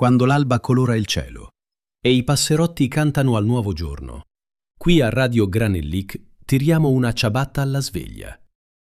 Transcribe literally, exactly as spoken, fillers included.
quando l'alba colora il cielo e i passerotti cantano al nuovo giorno. Qui a Radio Granellic tiriamo una ciabatta alla sveglia.